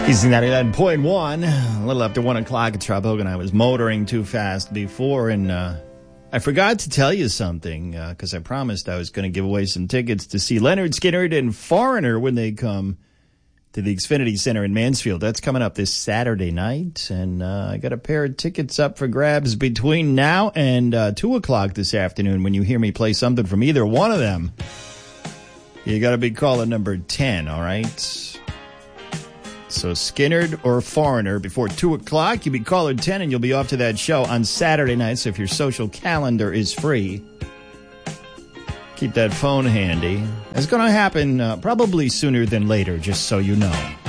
Easy 99.1, a little after 1 o'clock. It's Rob Hogan. I was motoring too fast before, and I forgot to tell you something, because I promised I was going to give away some tickets to see Leonard Skinner and Foreigner when they come to the Xfinity Center in Mansfield. That's coming up this Saturday night, and I got a pair of tickets up for grabs between now and 2 o'clock this afternoon. When you hear me play something from either one of them, you got to be caller number 10, all right? So Skinnerd or Foreigner before 2 o'clock. You'll be caller 10 and you'll be off to that show on Saturday night. So if your social calendar is free, keep that phone handy. It's going to happen probably sooner than later, just so you know.